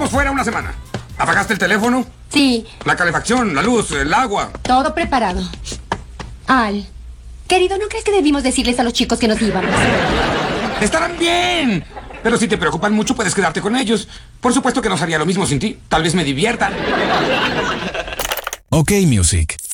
Estamos fuera una semana. ¿Apagaste el teléfono? Sí. La calefacción, la luz, el agua. Todo preparado. Al, querido, ¿no crees que debimos decirles a los chicos que nos íbamos? Estarán bien. Pero si te preocupan mucho, puedes quedarte con ellos. Por supuesto que no haría lo mismo sin ti. Tal vez me divierta. OK Music.